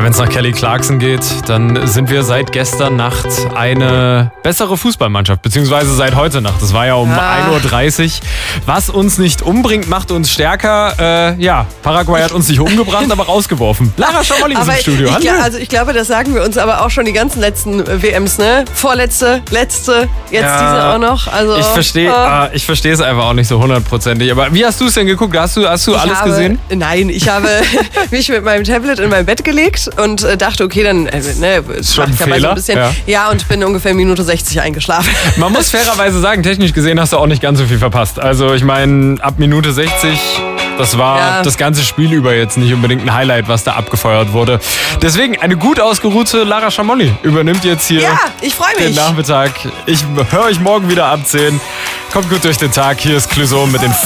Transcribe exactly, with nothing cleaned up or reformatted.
wenn es nach Kelly Clarkson geht, dann sind wir seit gestern Nacht eine bessere Fußballmannschaft, beziehungsweise seit heute Nacht. Das war ja um ah. ein Uhr dreißig. Was uns nicht umbringt, macht uns stärker. Äh, ja, Paraguay hat uns nicht umgebracht, aber rausgeworfen. Lara Schamolli ist im Studio. Ich, ich, also ich glaube, das sagen wir uns aber auch schon die ganzen letzten W Ms, ne? Vorletzte, letzte, jetzt ja, diese auch noch. Also, ich verstehe äh, ich verstehe es einfach auch nicht so hundertprozentig. Aber wie hast du es denn geguckt? Hast du, hast du alles habe, gesehen? Nein, ich habe mich mit meinem Tablet in mein Bett gelegt und äh, dachte, okay, dann äh, ne, schon ein Fehler. So ein bisschen. Ja. ja, und bin ungefähr Minute sechzig eingeschlafen. Man muss fairerweise sagen, technisch gesehen hast du auch nicht ganz so viel verpasst. Also ich meine, ab Minute sechzig, das war ja. das ganze Spiel über jetzt nicht unbedingt ein Highlight, was da abgefeuert wurde. Deswegen, eine gut ausgeruhte Lara Schamolli übernimmt jetzt hier ja, ich freu mich. den Nachmittag. Ich höre euch morgen wieder ab zehn. Kommt gut durch den Tag. Hier ist Clouseau mit den